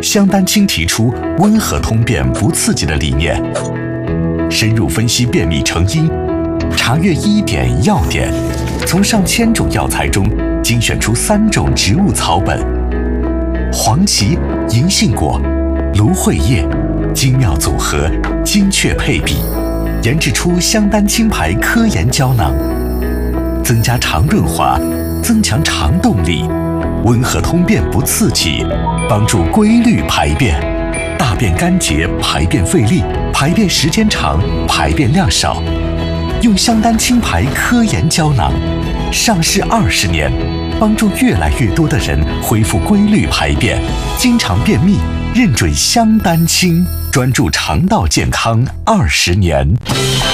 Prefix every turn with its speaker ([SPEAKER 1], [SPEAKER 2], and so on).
[SPEAKER 1] 香丹青提出温和通便不刺激的理念，深入分析便秘成因，查阅医典药典，从上千种药材中精选出3种植物草本，黄芪、银杏果、芦荟叶，精妙组合，精确配比，研制出香丹青牌科研胶囊，增加肠润滑，增强肠动力，温和通便不刺激，帮助规律排便，大便干结，排便费力，排便时间长，排便量少。用香丹青牌科研胶囊，上市20年，帮助越来越多的人恢复规律排便，经常便秘，认准香丹青，专注肠道健康20年。